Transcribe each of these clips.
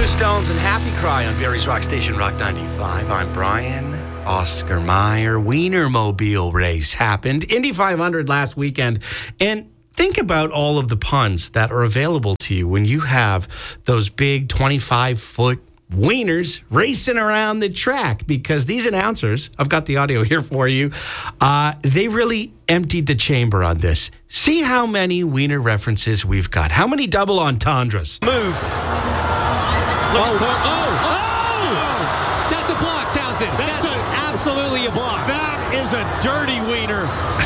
Stones and Happy Cry on Barry's Rock Station, Rock 95. I'm Brian. Oscar Mayer. Wienermobile race happened. Indy 500 last weekend. And think about all of the puns that are available to you when you have those big 25-foot wieners racing around the track, because these announcers, I've got the audio here for you, they really emptied the chamber on this. See how many wiener references we've got. How many double entendres? Move. That's a block, Townsend. That's absolutely a block. That is a dirty wiener.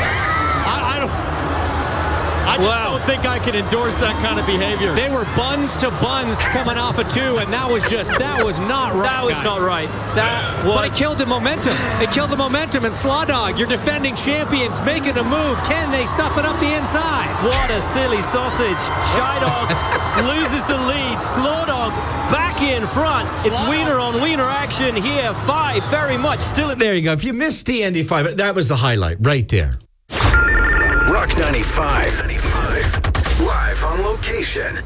I don't think I can endorse that kind of behavior. They were buns to buns coming off of two, and that was not right. That was not right. But it killed the momentum. It killed the momentum. And Slawdog, your defending champions, making a move. Can they stuff it up the inside? What a silly sausage. Shydog loses the lead. Slawdog back in front. It's wiener on wiener action here. 5 very much still in there. There you go. If you missed the Indy 5, that was the highlight right there. Rock 95. Live on location.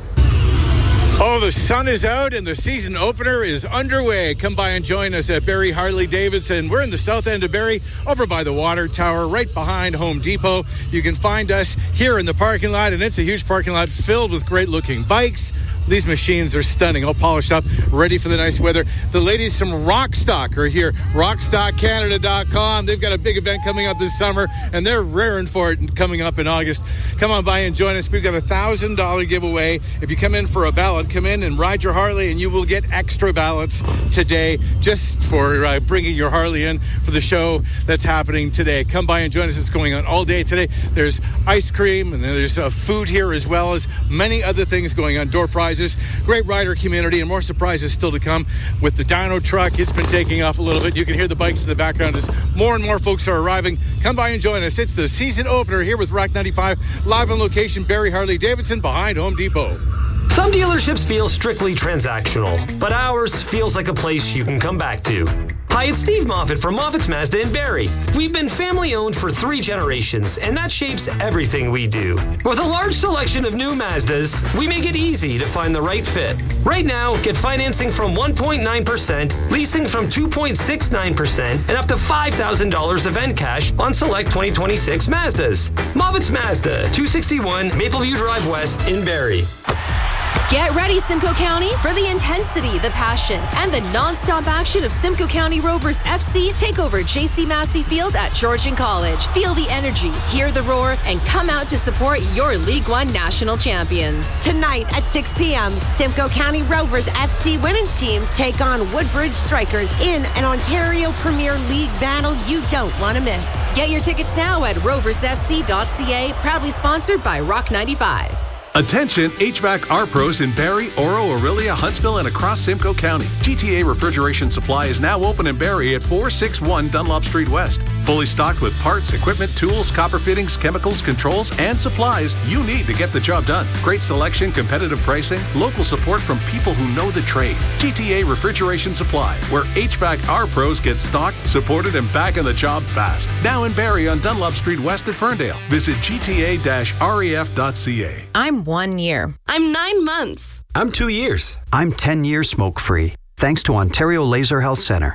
Oh, the sun is out and the season opener is underway. Come by and join us at Barrie Harley-Davidson. We're in the south end of Barrie, over by the water tower, right behind Home Depot. You can find us here in the parking lot, and it's a huge parking lot filled with great-looking bikes. These machines are stunning, all polished up, ready for the nice weather. The ladies from Rockstock are here, rockstockcanada.com. They've got a big event coming up this summer, and they're raring for it coming up in August. Come on by and join us. We've got a $1,000 giveaway. If you come in for a ballot, come in and ride your Harley, and you will get extra ballots today just for bringing your Harley in for the show that's happening today. Come by and join us. It's going on all day today. There's ice cream, and then there's food here, as well as many other things going on. Door prizes. Great rider community, and more surprises still to come with the dyno truck. It's been taking off a little bit. You can hear the bikes in the background as more and more folks are arriving. Come by and join us. It's the season opener here with Rock 95, live on location, Barrie Harley-Davidson, behind Home Depot. Some dealerships feel strictly transactional, but ours feels like a place you can come back to. Hi, it's Steve Moffitt from Moffitt's Mazda in Barrie. We've been family-owned for 3 generations, and that shapes everything we do. With a large selection of new Mazdas, we make it easy to find the right fit. Right now, get financing from 1.9%, leasing from 2.69%, and up to $5,000 event cash on select 2026 Mazdas. Moffitt's Mazda, 261 Mapleview Drive West in Barrie. Get ready, Simcoe County, for the intensity, the passion, and the non-stop action of Simcoe County Rovers FC take over J.C. Massey Field at Georgian College. Feel the energy, hear the roar, and come out to support your League One national champions. Tonight at 6 p.m., Simcoe County Rovers FC women's team take on Woodbridge Strikers in an Ontario Premier League battle you don't want to miss. Get your tickets now at roversfc.ca, proudly sponsored by Rock 95. Attention HVAC R-Pros in Barrie, Oro, Orillia, Huntsville, and across Simcoe County. GTA Refrigeration Supply is now open in Barrie at 461 Dunlop Street West. Fully stocked with parts, equipment, tools, copper fittings, chemicals, controls, and supplies you need to get the job done. Great selection, competitive pricing, local support from people who know the trade. GTA Refrigeration Supply, where HVAC R-Pros get stocked, supported, and back on the job fast. Now in Barrie on Dunlop Street West at Ferndale. Visit gta-ref.ca. I'm 1 year. I'm 9 months. I'm 2 years. I'm 10 years smoke-free, thanks to Ontario Laser Health Centre.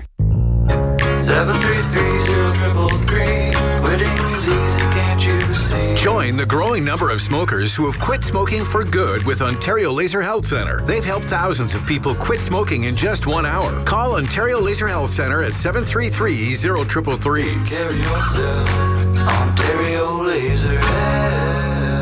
733-0333. Quitting's easy, can't you see? Join the growing number of smokers who have quit smoking for good with Ontario Laser Health Centre. They've helped thousands of people quit smoking in just 1 hour. Call Ontario Laser Health Centre at 733-0333. Carry yourself, Ontario Laser Health.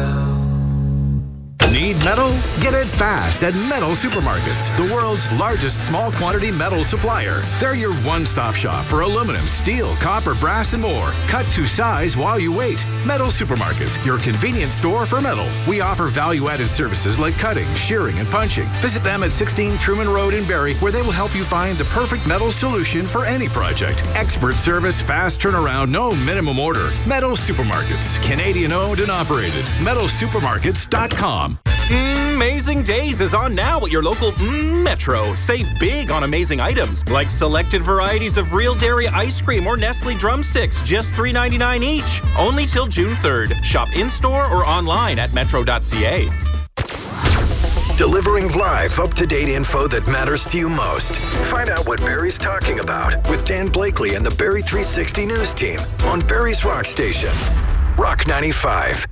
Need metal? Get it fast at Metal Supermarkets, the world's largest small quantity metal supplier. They're your one-stop shop for aluminum, steel, copper, brass, and more. Cut to size while you wait. Metal Supermarkets, your convenience store for metal. We offer value-added services like cutting, shearing, and punching. Visit them at 16 Truman Road in Barrie, where they will help you find the perfect metal solution for any project. Expert service, fast turnaround, no minimum order. Metal Supermarkets, Canadian-owned and operated. MetalSupermarkets.com. Amazing Days is on now at your local Metro. Save big on amazing items like selected varieties of real dairy ice cream or Nestle drumsticks, just $3.99 each. Only till June 3rd. Shop in-store or online at metro.ca. delivering live, up-to-date info that matters to you most. Find out what Barrie's talking about with Dan Blakely and the Barrie 360 News team on Barrie's Rock Station. Rock 95.